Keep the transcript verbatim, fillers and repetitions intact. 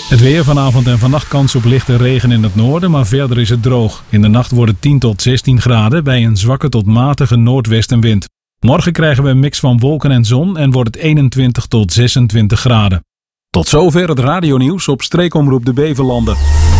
Het weer vanavond en vannacht kans op lichte regen in het noorden, maar verder is het droog. In de nacht wordt het tien tot zestien graden bij een zwakke tot matige noordwestenwind. Morgen krijgen we een mix van wolken en zon en wordt het eenentwintig tot zesentwintig graden. Tot zover het radionieuws op Streekomroep de Beverlanden.